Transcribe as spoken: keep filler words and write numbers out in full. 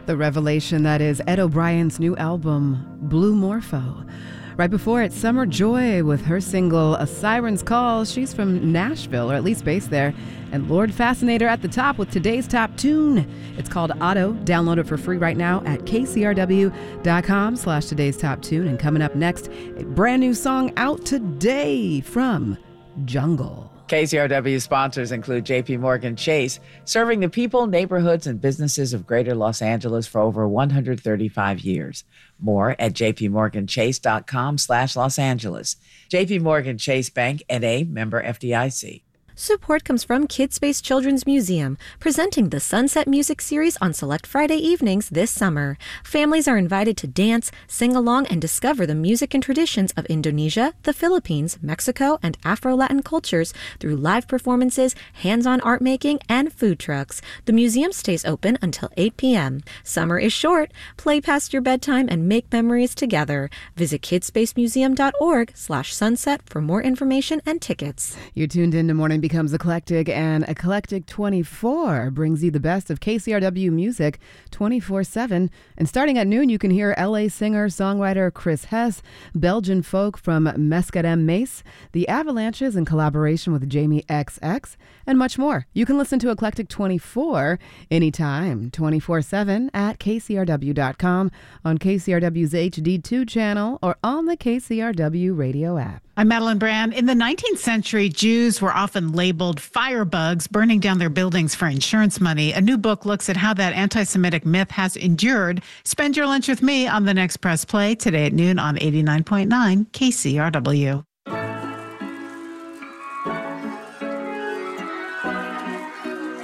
The revelation that is Ed O'Brien's new album, Blue Morpho. Right before it, Summer Joy with her single, A Siren's Call. She's from Nashville, or at least based there. And Lord Fascinator at the top with today's top tune. It's called Auto. Download it for free right now at kcrw.com slash today's top tune. And coming up next, a brand new song out today from Jungle. K C R W sponsors include J P Morgan Chase, serving the people, neighborhoods, and businesses of Greater Los Angeles for over one hundred thirty-five years. More at jpmorganchase.com slash Los Angeles. J P Morgan Chase Bank, N A, member F D I C. Support comes from Kidspace Children's Museum, presenting the Sunset Music Series on select Friday evenings this summer. Families are invited to dance, sing along, and discover the music and traditions of Indonesia, the Philippines, Mexico, and Afro-Latin cultures through live performances, hands-on art making, and food trucks. The museum stays open until eight p.m. Summer is short. Play past your bedtime and make memories together. Visit kidspacemuseum.org slash sunset for more information and tickets. You're tuned in to Morning Becomes Eclectic, and Eclectic twenty-four brings you the best of K C R W music twenty-four seven. And starting at noon, you can hear L A singer-songwriter Chris Hess, Belgian folk from Mescadem Mace, The Avalanches in collaboration with Jamie X X, and much more. You can listen to Eclectic twenty-four anytime, twenty-four seven at k c r w dot com, on K C R W's H D two channel, or on the K C R W radio app. I'm Madeline Brand. In the nineteenth century, Jews were often labeled firebugs, burning down their buildings for insurance money. A new book looks at how that anti-Semitic myth has endured. Spend your lunch with me on the next Press Play today at noon on eighty-nine point nine K C R W.